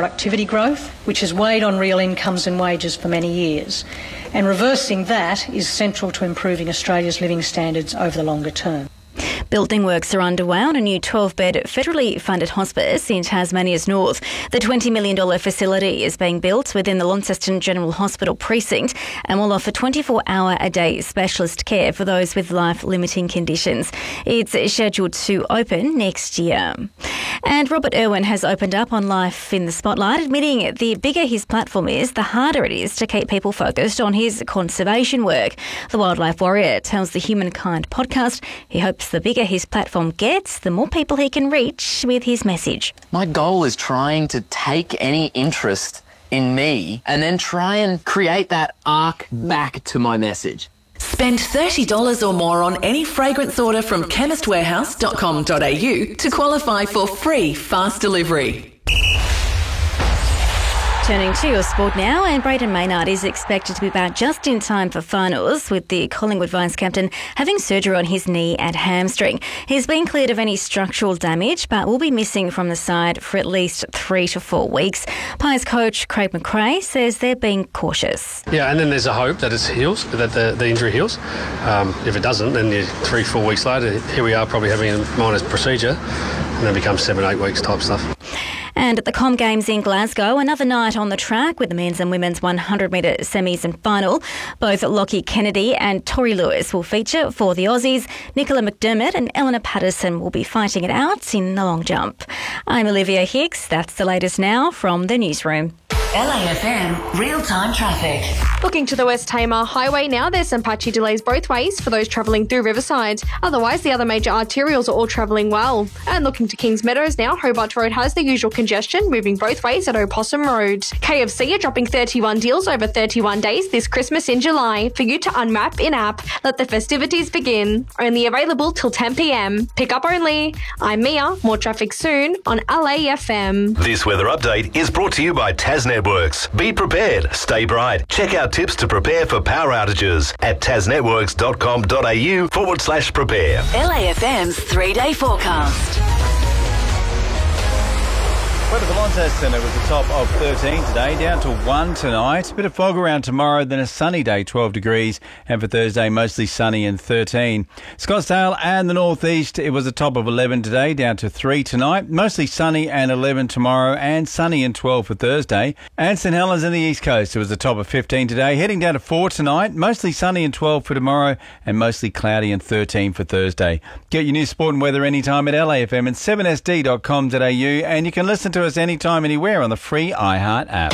productivity growth, which has weighed on real incomes and wages for many years. And reversing that is central to improving Australia's living standards over the longer term. Building works are underway on a new 12-bed federally funded hospice in Tasmania's north. The $20 million facility is being built within the Launceston General Hospital precinct and will offer 24-hour-a-day specialist care for those with life-limiting conditions. It's scheduled to open next year. And Robert Irwin has opened up on Life in the Spotlight, admitting the bigger his platform is, the harder it is to keep people focused on his conservation work. The wildlife warrior tells the Humankind podcast he hopes the bigger his platform gets, the more people he can reach with his message. My goal is trying to take any interest in me and then try and create that arc back to my message. Spend $30 or more on any fragrance order from chemistwarehouse.com.au to qualify for free fast delivery. Turning to your sport now, and Brayden Maynard is expected to be back just in time for finals, with the Collingwood vice captain having surgery on his knee and hamstring. He's been cleared of any structural damage, but will be missing from the side for at least 3 to 4 weeks. Pies coach Craig McRae says they're being cautious. Yeah, and then there's a hope that it heals, that the injury heals. If it doesn't, then 3-4 weeks later, here we are probably having a minor procedure, and then it becomes 7-8 weeks type stuff. And at the Com Games in Glasgow, another night on the track with the men's and women's 100-metre semis and final. Both Lockie Kennedy and Tori Lewis will feature for the Aussies. Nicola McDermott and Eleanor Patterson will be fighting it out in the long jump. I'm Olivia Hicks. That's the latest now from the newsroom. LAFM real-time traffic. Looking to the West Tamar Highway now, there's some patchy delays both ways for those travelling through Riverside. Otherwise, the other major arterials are all travelling well. And looking to Kings Meadows now, Hobart Road has the usual congestion, moving both ways at Opossum Road. KFC are dropping 31 deals over 31 days this Christmas in July for you to unwrap in-app. Let the festivities begin. Only available till 10 p.m. Pick up only. I'm Mia. More traffic soon on LAFM. This weather update is brought to you by TasNetworks. Be prepared, stay bright. Check out tips to prepare for power outages at tasnetworks.com.au/prepare. LAFM's 3-day forecast. Weather for Launceston, it was the top of 13 today, down to 1 tonight. A bit of fog around tomorrow, then a sunny day, 12 degrees. And for Thursday, mostly sunny and 13. Scottsdale and the northeast, it was a top of 11 today, down to 3 tonight. Mostly sunny and 11 tomorrow, and sunny and 12 for Thursday. And St Helens in the east coast, it was a top of 15 today, heading down to 4 tonight. Mostly sunny and 12 for tomorrow, and mostly cloudy and 13 for Thursday. Get your news, sport and weather anytime at LAFM and 7sd.com.au, and you can listen to us anytime, anywhere on the free iHeart app.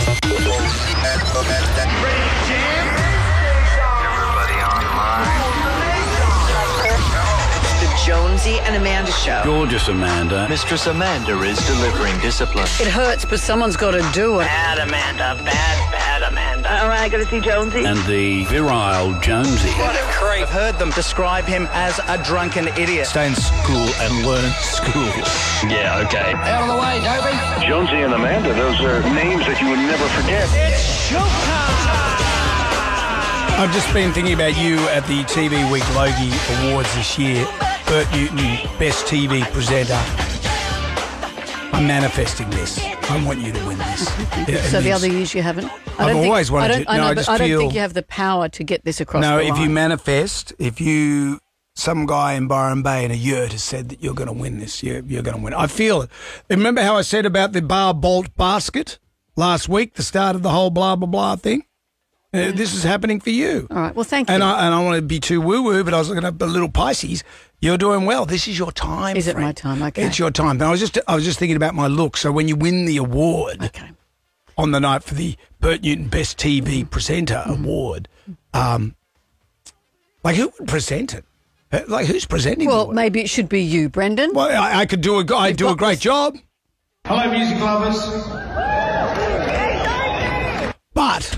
The Jonesy and Amanda Show. Gorgeous Amanda. Mistress Amanda is delivering discipline. It hurts, but someone's got to do it. Bad Amanda, bad Amanda. All right, got to see Jonesy. And the virile Jonesy. What a creep. I've heard them describe him as a drunken idiot. Stay in school and learn school. Yeah, okay. Out of the way, Toby. Jonesy and Amanda, those are names that you would never forget. It's showtime! I've just been thinking about you at the TV Week Logie Awards this year. Bert Newton, Best TV Presenter. I'm manifesting this. I want you to win this. So the other years you haven't? I've always wanted to. I don't think you have the power to get this across the line. No, if you manifest, some guy in Byron Bay in a yurt has said that you're going to win this, you're going to win. I feel it. Remember how I said about the bar bolt basket last week, the start of the whole blah, blah, blah thing? This is happening for you. All right, well, thank you. And I don't want to be too woo-woo, but I was looking at the little Pisces. You're doing well. This is your time, Is it friend. my time? Okay. It's your time. Now, I was just thinking about my look. So when you win the award on the night for the Bert Newton Best TV Presenter Award, who would present it? Like, who's presenting it? Well, maybe it should be you, Brendan. Well, I could do I'd do a great job. Hello, music lovers. But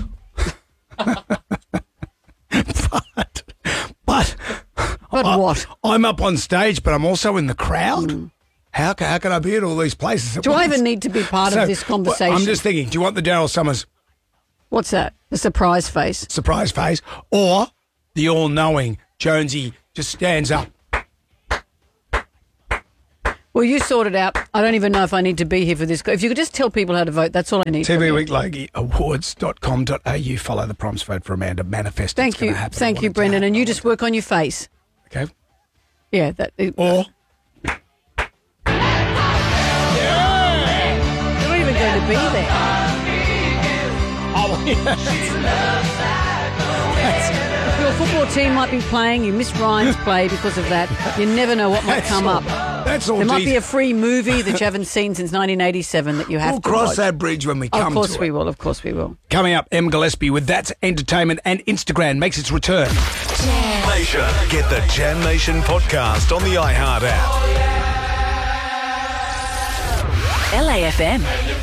what? I'm up on stage, but I'm also in the crowd. How can I be at all these places? Do I even need to be part of this conversation? I'm just thinking, do you want the Daryl Summers? What's that? The surprise face? Surprise face. Or the all-knowing Jonesy just stands up. Well, you sort it out. I don't even know if I need to be here for this. If you could just tell people how to vote, that's all I need. TV Week Logie Awards.com.au. Follow the prompts, vote for Amanda. Manifest. Thank you. Thank you, Brendan. And you just work on your face. Okay. Yeah. Or... You're not even going to be there. Oh, Your football team might be playing. You miss Ryan's play because of that. You never know what might come up. That's all. There might be a free movie that you haven't seen since 1987 that you have to watch. We'll cross that bridge when we come to it. Of course we will. Of course we will. Coming up, M. Gillespie with That's Entertainment, and Instagram makes its return. Jam Nation. Get the Jam Nation podcast on the iHeart app. LAFM.